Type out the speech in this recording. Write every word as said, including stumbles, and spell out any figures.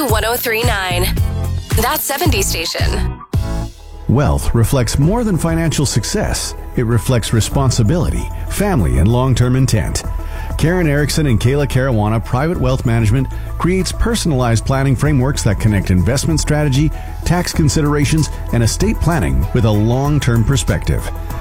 one oh three point nine. That seventies station. Wealth reflects more than financial success. It reflects responsibility, family, and long-term intent. Karen Erickson and Kayla Caruana Private Wealth Management creates personalized planning frameworks that connect investment strategy, tax considerations, and estate planning with a long-term perspective.